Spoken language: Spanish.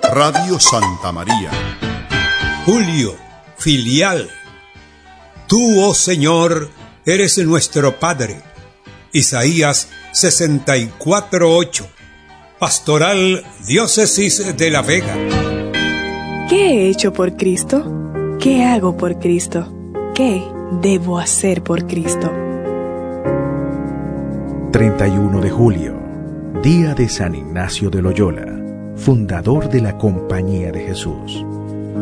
Radio Santa María. Julio, filial. Tú, oh Señor, eres nuestro Padre. Isaías 64:8. Pastoral Diócesis de La Vega. ¿Qué he hecho por Cristo? ¿Qué hago por Cristo? ¿Qué debo hacer por Cristo? 31 de julio, día de San Ignacio de Loyola, fundador de la Compañía de Jesús.